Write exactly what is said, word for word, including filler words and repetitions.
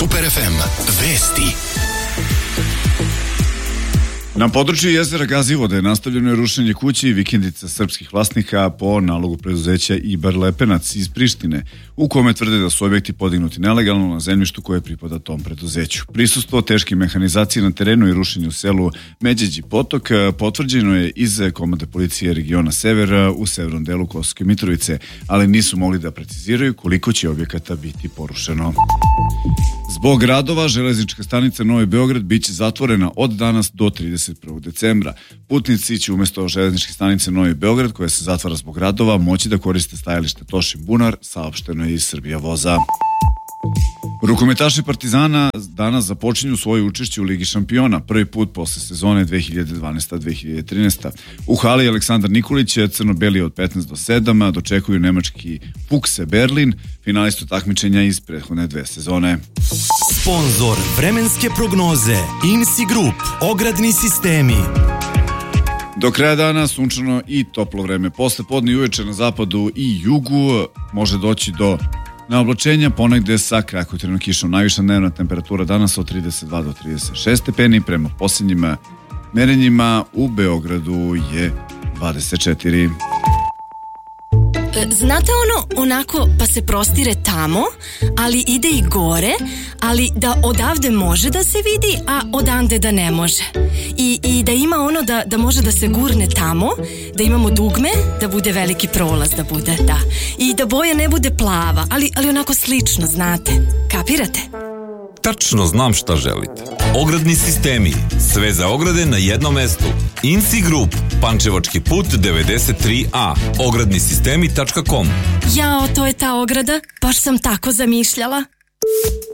Super ef em vesti. Na području jezera Gazivode nastavljeno je rušenje kuće i vikendica srpskih vlasnika po nalogu preduzeća Ibar Lepenac iz Prištine, u kome tvrde da su objekti podignuti nelegalno na zemljištu koje pripada tom preduzeću. Prisustvo teške mehanizacije na terenu i rušenje u selu Međeđi Potok potvrđeno je iz komande policije regiona Severa u severnom delu Kosovske Mitrovice, ali nisu mogli da preciziraju koliko će objekata biti porušeno. Zbog radova, železnička stanica Novi Beograd biće zatvorena od danas do trideset prvog decembra. Putnici će umjesto železničke stanice Novi Beograd, koja se zatvara zbog radova, moći da koriste stajalište Tošin Bunar, saopšteno je iz Srbija voza. Rukometaši Partizana danas započinju svoje učešće u Ligi šampiona, prvi put posle sezone dve hiljade dvanaeste dve hiljade trinaeste. U hali Aleksandar Nikolić crno-beli od petnaest do sedam dočekuju nemački Fukse Berlin, finalistu takmičenja iz prethodne dve sezone. Sponzor vremenske prognoze I N S I Group, ogradni sistemi. Do kraja dana sunčano i toplo vreme. Posle podne i uveče na zapadu i jugu može doći do naoblačenja, ponegde sa kratkotrajnom kišom. Najviša dnevna temperatura danas od trideset dva do trideset šest stepeni, prema posljednjim merenjima u Beogradu je dvadeset četiri. Znate ono, onako pa se prostire tamo, ali ide i gore, ali da odavde može da se vidi, a odande da ne može. I, i da ima ono da, da može da se gurne tamo, da imamo dugme, da bude veliki prolaz, da bude, da. I da boja ne bude plava, ali, ali onako slično, znate. Kapirate? Tačno znam šta želite. Ogradni sistemi. Sve za ograde na jednom mestu. I N S I Group. Pančevački put devedeset tri A. ogradni sistemi tačka com. Jao, to je ta ograda. Baš sam tako zamišljala.